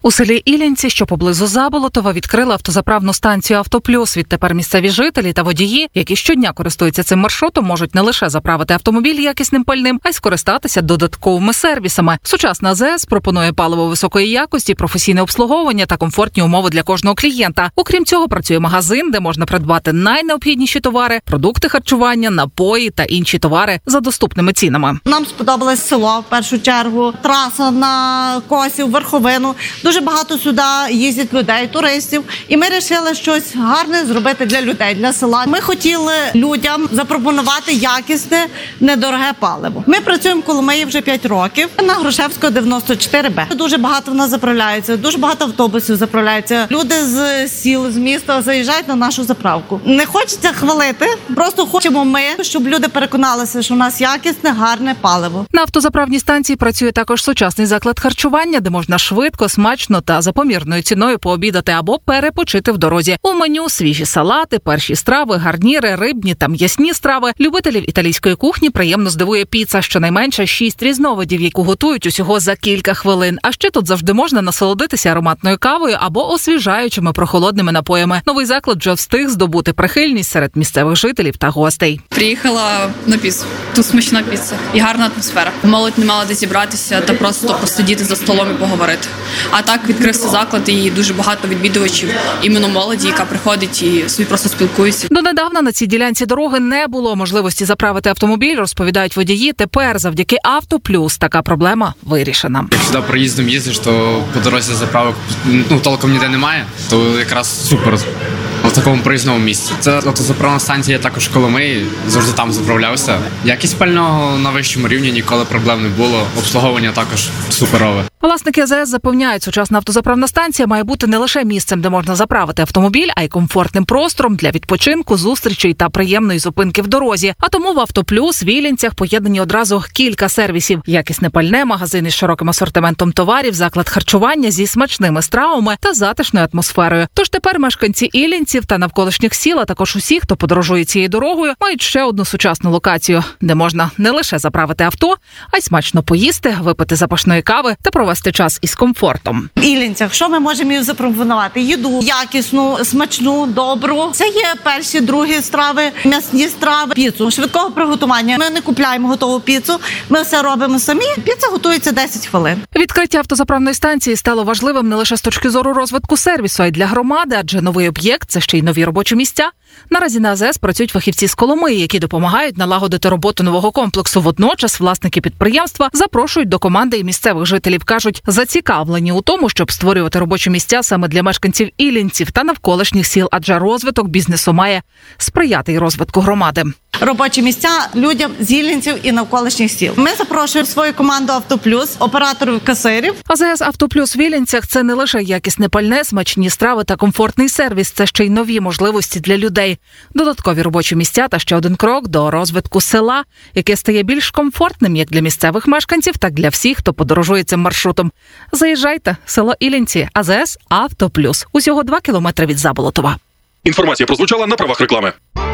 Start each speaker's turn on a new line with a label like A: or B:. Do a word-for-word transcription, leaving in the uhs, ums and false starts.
A: У селі Іллінці, що поблизу Заболотова, відкрили автозаправну станцію «Автоплюс». Відтепер місцеві жителі та водії, які щодня користуються цим маршрутом, можуть не лише заправити автомобіль якісним пальним, а й скористатися додатковими сервісами. Сучасна АЗС пропонує паливо високої якості, професійне обслуговування та комфортні умови для кожного клієнта. Окрім цього, працює магазин, де можна придбати найнеобхідніші товари, продукти харчування, напої та інші товари за доступними цінами.
B: Нам сподобалось село, в першу чергу, траса на Косів, Верховину. Дуже багато сюди їздять людей, туристів. І ми вирішили щось гарне зробити для людей, для села. Ми хотіли людям запропонувати якісне, недороге паливо. Ми працюємо в Коломиї вже п'ять років на Грушевського дев'яносто чотири Б. Дуже багато в нас заправляються, дуже багато автобусів заправляються. Люди з сіл, з міста заїжджають на нашу заправку. Не хочеться хвалити, просто хочемо ми, щоб люди переконалися, що у нас якісне, гарне паливо.
A: На автозаправній станції працює також сучасний заклад харчування, де можна швидко, смачно та за помірною ціною пообідати або перепочити в дорозі. У меню свіжі салати, перші страви, гарніри, рибні та м'ясні страви. Любителів італійської кухні приємно здивує піца, щонайменше шість різновидів, яку готують усього за кілька хвилин. А ще тут завжди можна насолодитися ароматною кавою або освіжаючими прохолодними напоями. Новий заклад вже встиг здобути прихильність серед місцевих жителів та гостей.
C: Приїхала на піцу. Тут смачна піца і гарна атмосфера. Молодь не мала де зібратися та просто посидіти за столом і поговорити. А так відкрився заклад і дуже багато відвідувачів, іменно молоді, яка приходить і собі просто спілкується.
A: Донедавна на цій ділянці дороги не було можливості заправити автомобіль, розповідають водії. Тепер завдяки «Автоплюс» така проблема вирішена.
D: Як сюди проїздом їздиш, то по дорозі заправок ну, толком ніде немає, то якраз супер. В такому проїзному місці. Це автозаправна станція також в Коломиї, завжди там заправлявся. Якість пального на вищому рівні, ніколи проблем не було. Обслуговування також суперове.
A: Власники АЗС запевняють, сучасна автозаправна станція має бути не лише місцем, де можна заправити автомобіль, а й комфортним простором для відпочинку, зустрічей та приємної зупинки в дорозі. А тому в «Автоплюс» в Іллінцях поєднані одразу кілька сервісів. Якісне пальне, магазини з широким асортиментом товарів, заклад харчування зі смачними стравами та затишною атмосферою. Тож тепер мешканці Іллінців та навколишніх сіл, а також усі, хто подорожує цією дорогою, мають ще одну сучасну локацію, де можна не лише заправити авто, а й смачно поїсти, випити запашної кави та провести час із комфортом.
B: В Іллінцях що ми можемо їм запропонувати? Їду якісну, смачну, добру. Це є перші, другі страви, м'ясні страви, піцу швидкого приготування. Ми не купляємо готову піцу, ми все робимо самі. Піца готується десять хвилин.
A: Відкриття автозаправної станції стало важливим не лише з точки зору розвитку сервісу, а й для громади, адже новий об'єкт – це ще й нові робочі місця. Наразі на АЗС працюють фахівці з Коломиї, які допомагають налагодити роботу нового комплексу. Водночас власники підприємства запрошують до команди і місцевих жителів. Кажуть, зацікавлені у тому, щоб створювати робочі місця саме для мешканців Іллінців та навколишніх сіл, адже розвиток бізнесу має сприяти й розвитку громади.
B: Робочі місця людям з Іллінців і навколишніх сіл. Ми запрошуємо свою команду «Автоплюс», операторів, касирів.
A: АЗС «Автоплюс» в Іллінцях – це не лише якісне пальне, смачні страви та комфортний сервіс, це ще й нові можливості для людей. Додаткові робочі місця та ще один крок до розвитку села, яке стає більш комфортним як для місцевих мешканців, так і для всіх, хто подорожує цим маршрутом. Заїжджайте, село Іллінці, АЗС «Автоплюс». Усього два кілометри від Заболотова.
E: Інформація прозвучала на правах реклами.